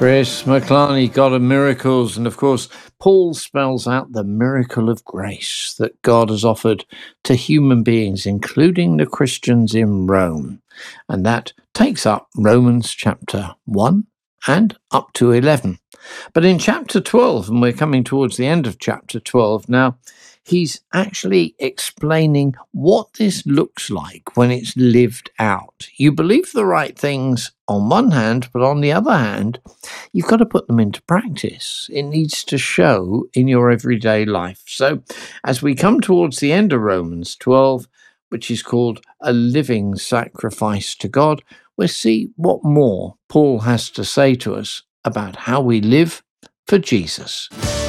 Chris McClarney, God of Miracles. And of course, Paul spells out the miracle of grace that God has offered to human beings, including the Christians in Rome. And that takes up Romans chapter 1 and up to 11. But in chapter 12, and we're coming towards the end of chapter 12 now, he's actually explaining what this looks like when it's lived out. You believe the right things on one hand, but on the other hand, you've got to put them into practice. It needs to show in your everyday life. So as we come towards the end of Romans 12, which is called a living sacrifice to God, we'll see what more Paul has to say to us about how we live for Jesus.